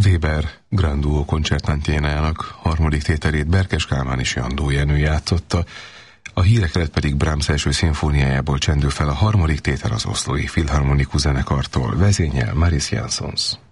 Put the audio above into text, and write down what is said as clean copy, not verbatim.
Weber Grand Duo koncertantjénájának harmadik tételét Berkes Kálmán és Jandó Jenő játszotta, a híreket pedig Brahms első szimfóniájából csendül fel a harmadik tétel az Oszlói Filharmonikus Zenekartól, vezényel Maris Jansons.